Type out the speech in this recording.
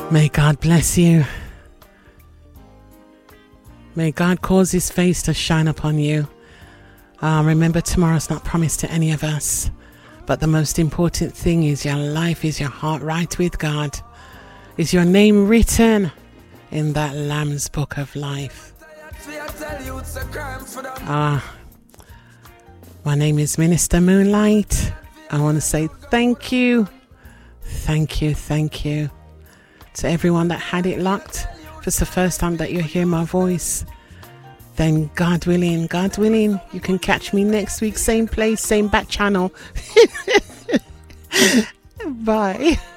May God bless you. May God cause his face to shine upon you. Remember, tomorrow's not promised to any of us. But the most important thing is your life, is your heart right with God. Is your name written in that Lamb's Book of Life? My name is Minister Moonlight. I want to say thank you to everyone that had it locked. If it's the first time that you hear my voice, then God willing, you can catch me next week, same place, same back channel. Bye.